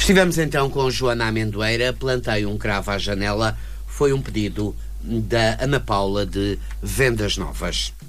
Estivemos então com Joana Amendoeira. Plantei um cravo à janela. Foi um pedido da Ana Paula de Vendas Novas.